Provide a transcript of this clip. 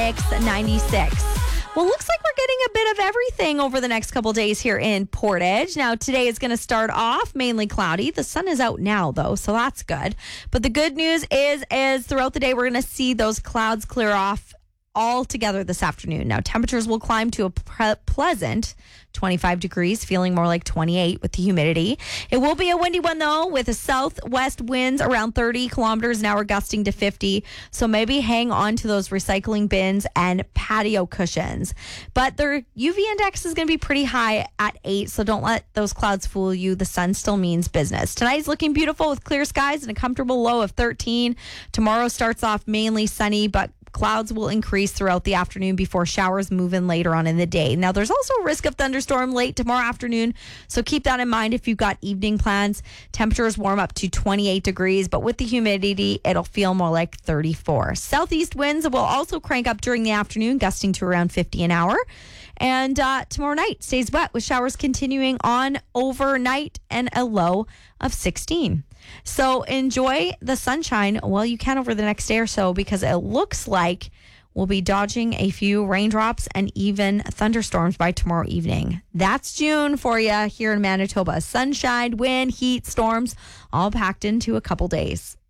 96. Well, looks like we're getting a bit of everything over the next couple days here in Portage. Now, today is going to start off mainly cloudy. The sun is out now, though, so that's good. But the good news is throughout the day, we're going to see those clouds clear off all together this afternoon. Now, temperatures will climb to a pleasant 25 degrees, feeling more like 28 with the humidity. It will be a windy one, though, with a southwest winds around 30 kilometers an hour, gusting to 50. So maybe hang on to those recycling bins and patio cushions. But their UV index is going to be pretty high at 8, so don't let those clouds fool you. The sun still means business. Tonight's looking beautiful with clear skies and a comfortable low of 13. Tomorrow starts off mainly sunny, but clouds will increase throughout the afternoon before showers move in later on in the day. Now, there's also a risk of thunderstorm late tomorrow afternoon, so keep that in mind if you've got evening plans. Temperatures warm up to 28 degrees, but with the humidity, it'll feel more like 34. Southeast winds will also crank up during the afternoon, gusting to around 50 an hour. And tomorrow night stays wet with showers continuing on overnight and a low of 16. So enjoy the sunshine while you can over the next day or so, because it looks like we'll be dodging a few raindrops and even thunderstorms by tomorrow evening. That's June for you here in Manitoba. Sunshine, wind, heat, storms, all packed into a couple days.